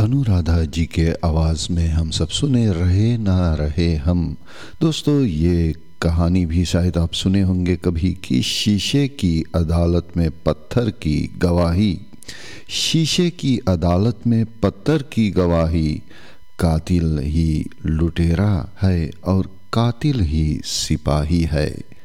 अनुराधा जी के आवाज़ में हम सब सुने रहे ना रहे हम। दोस्तों, ये कहानी भी शायद आप सुने होंगे कभी कि शीशे की अदालत में पत्थर की गवाही। शीशे की अदालत में पत्थर की गवाही, कातिल ही लुटेरा है और कातिल ही सिपाही है।